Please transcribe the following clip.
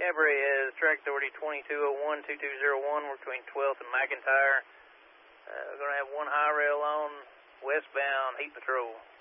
Cabri is track authority 2201-2201. We're between 12th and McIntyre. We're going to have one high rail on, westbound heat patrol.